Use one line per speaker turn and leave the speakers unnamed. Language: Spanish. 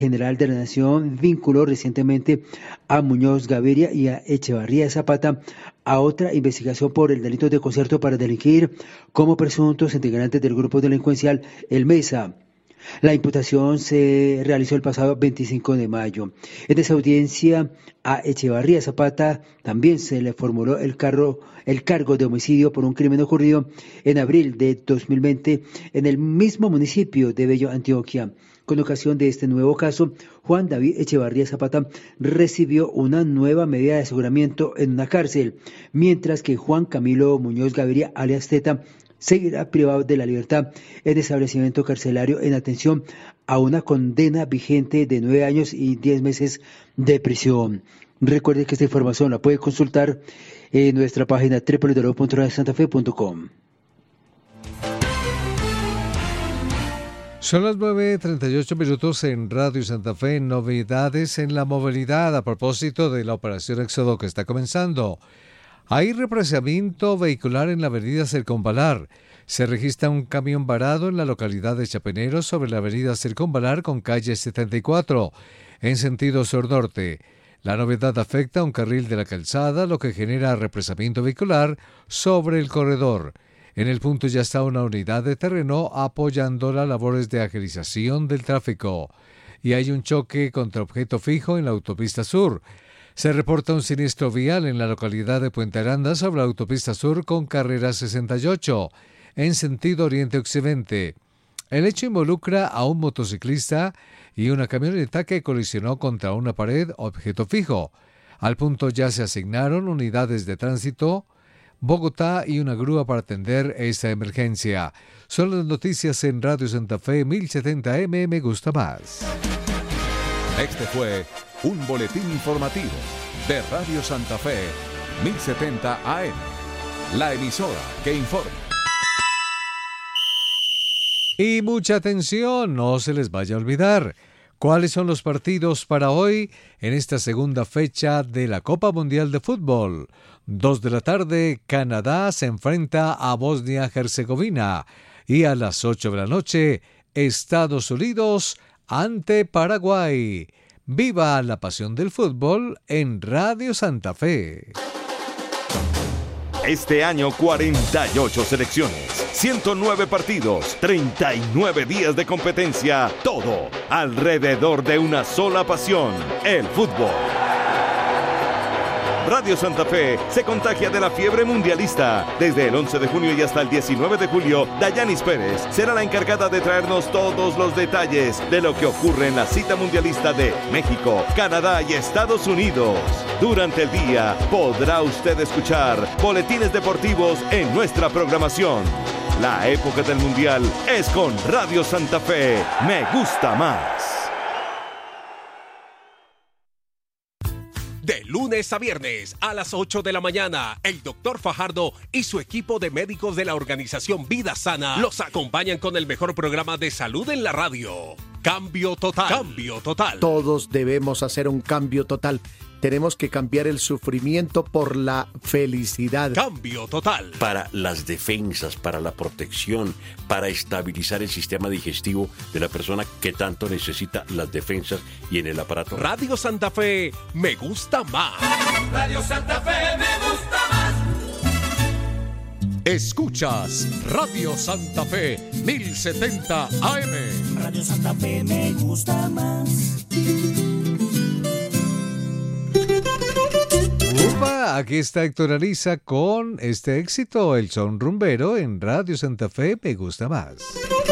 General de la Nación vinculó recientemente a Muñoz Gaviria y a Echevarría Zapata a otra investigación por el delito de concierto para delinquir como presuntos integrantes del grupo delincuencial El Mesa. La imputación se realizó el pasado 25 de mayo. En esa audiencia a Echevarría Zapata también se le formuló el cargo de homicidio por un crimen ocurrido en abril de 2020 en el mismo municipio de Bello, Antioquia. Con ocasión de este nuevo caso, Juan David Echevarría Zapata recibió una nueva medida de aseguramiento en una cárcel, mientras que Juan Camilo Muñoz Gaviria, alias Teta, seguirá privado de la libertad en establecimiento carcelario en atención a una condena vigente de 9 años y 10 meses de prisión. Recuerde que esta información la puede consultar en nuestra página www.radiosantafe.com.
Son las 9:38 en Radio Santa Fe. Novedades en la movilidad a propósito de la operación Éxodo que está comenzando. Hay represamiento vehicular en la avenida Circunvalar. Se registra un camión varado en la localidad de Chapinero sobre la avenida Circunvalar con calle 74, en sentido sur-norte. La novedad afecta a un carril de la calzada, lo que genera represamiento vehicular sobre el corredor. En el punto ya está una unidad de terreno apoyando las labores de agilización del tráfico. Y hay un choque contra objeto fijo en la autopista sur. Se reporta un siniestro vial en la localidad de Puente Aranda sobre la autopista sur con carrera 68, en sentido oriente-occidente. El hecho involucra a un motociclista y una camioneta que colisionó contra una pared objeto fijo. Al punto ya se asignaron unidades de tránsito, Bogotá y una grúa para atender esta emergencia. Son las noticias en Radio Santa Fe 1070 AM. Me gusta más.
Este fue un boletín informativo de Radio Santa Fe 1070 AM. La emisora que informa.
Y mucha atención, no se les vaya a olvidar. ¿Cuáles son los partidos para hoy en esta segunda fecha de la Copa Mundial de Fútbol? 2 de la tarde, Canadá se enfrenta a Bosnia-Herzegovina. Y a las 8 de la noche, Estados Unidos ante Paraguay. ¡Viva la pasión del fútbol en Radio Santa Fe!
Este año 48 selecciones, 109 partidos, 39 días de competencia, todo alrededor de una sola pasión, el fútbol. Radio Santa Fe se contagia de la fiebre mundialista. Desde el 11 de junio y hasta el 19 de julio, Dayanis Pérez será la encargada de traernos todos los detalles de lo que ocurre en la cita mundialista de México, Canadá y Estados Unidos. Durante el día podrá usted escuchar boletines deportivos en nuestra programación. La época del mundial es con Radio Santa Fe. Me gusta más.
De lunes a viernes a las 8 de la mañana, el Dr. Fajardo y su equipo de médicos de la organización Vida Sana los acompañan con el mejor programa de salud en la radio. Cambio total. Cambio total.
Todos debemos hacer un cambio total. Tenemos que cambiar el sufrimiento por la felicidad.
Cambio total.
Para las defensas, para la protección, para estabilizar el sistema digestivo de la persona que tanto necesita las defensas y en el aparato.
Radio Santa Fe, me gusta más.
Radio Santa Fe, me gusta más.
Escuchas Radio Santa Fe 1070 AM.
Radio Santa Fe, me gusta más.
Upa, aquí está Héctor Ariza con este éxito, El Son Rumbero en Radio Santa Fe, me gusta más.